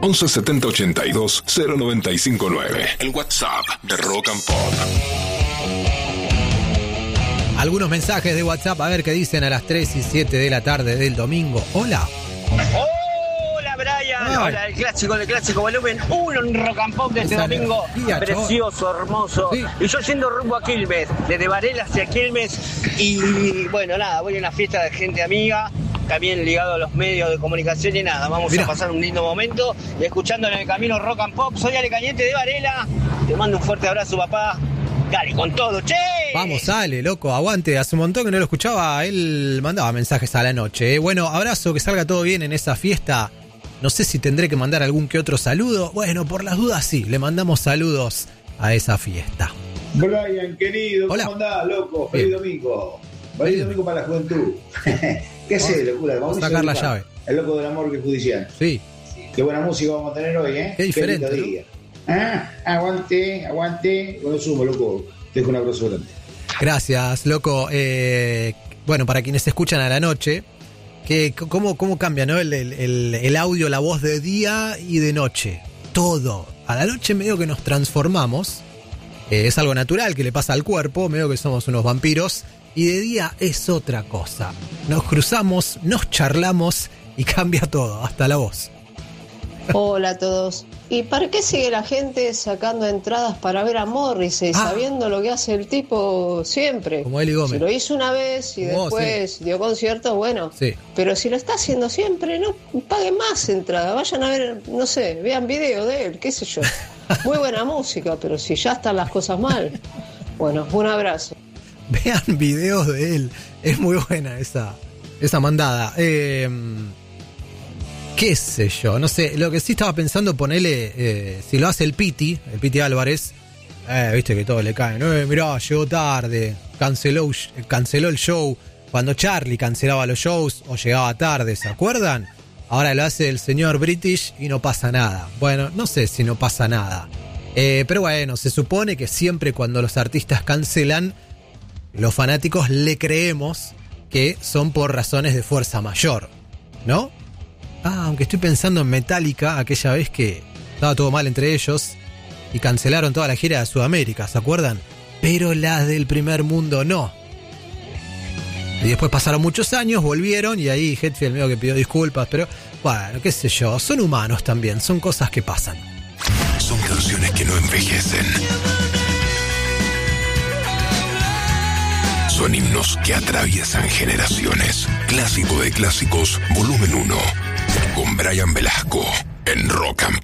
11 70 82 0959. El WhatsApp de Rock and Pop. Algunos mensajes de WhatsApp, a ver qué dicen a las 3 y 7 de la tarde del domingo. Hola. Hola, Brian. Hola, el clásico volumen 1 en Rock and Pop de este domingo. Precioso, hermoso. Sí. Y yo yendo rumbo a Quilmes, desde Varela hacia Quilmes. Y bueno, nada, voy a una fiesta de gente amiga, también ligado a los medios de comunicación y nada. Vamos a pasar un lindo momento y escuchando en el camino Rock and Pop. Soy Ale Cañete de Varela. Te mando un fuerte abrazo, papá. Dale con todo, che. Vamos, Ale, loco, aguante. Hace un montón que no lo escuchaba. Él mandaba mensajes a la noche. Bueno, abrazo, que salga todo bien en esa fiesta. No sé si tendré que mandar algún que otro saludo. Bueno, por las dudas sí, le mandamos saludos a esa fiesta. Brian, querido, hola. ¿Cómo andás, loco? Feliz domingo. Feliz domingo para la juventud. ¿Qué haces, locura? Vamos a sacar la llave. El loco del amor que es judicial. Sí. Qué buena música vamos a tener hoy, ¿eh? Qué diferente, Qué lindo día. Aguante. Con lo sumo, loco. Te dejo un abrazo grande. Gracias, loco. Bueno, para quienes escuchan a la noche, ¿cómo cambia, ¿no? El audio, la voz de día y de noche. Todo. A la noche medio que nos transformamos. Es algo natural que le pasa al cuerpo, medio que somos unos vampiros. Y de día es otra cosa. Nos cruzamos, nos charlamos y cambia todo, hasta la voz. Hola a todos. ¿Y para qué sigue la gente sacando entradas para ver a Morrissey, sabiendo lo que hace el tipo siempre? Como Eli Gómez. Se lo hizo una vez y después dio conciertos, bueno. Sí. Pero si lo está haciendo siempre, no paguen más entradas. Vayan a ver, no sé, vean video de él, qué sé yo. Muy buena música, pero si ya están las cosas mal. Bueno, un abrazo. Vean videos de él. Es muy buena esa mandada. Qué sé yo, no sé. Lo que sí estaba pensando, ponele, si lo hace el Piti Álvarez, viste que todo le cae. Mirá, llegó tarde, canceló el show. Cuando Charlie cancelaba los shows o llegaba tarde, ¿se acuerdan? Ahora lo hace el señor British y no pasa nada. Bueno, no sé si no pasa nada. Pero bueno, se supone que siempre cuando los artistas cancelan, los fanáticos le creemos que son por razones de fuerza mayor, ¿no? Aunque estoy pensando en Metallica, aquella vez que estaba todo mal entre ellos y cancelaron toda la gira de Sudamérica, ¿se acuerdan? Pero las del primer mundo no. Y después pasaron muchos años, volvieron y ahí Hetfield medio que pidió disculpas, pero bueno, qué sé yo, son humanos también, son cosas que pasan. Son canciones que no envejecen. Son himnos que atraviesan generaciones. Clásico de clásicos, volumen 1. Con Brian Velasco en Rock and